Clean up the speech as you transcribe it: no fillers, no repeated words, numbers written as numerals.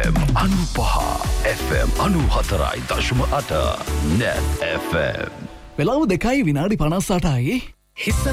FM 95 FM 94.8 Net FM. වෙලාව 2:58 හිස්ස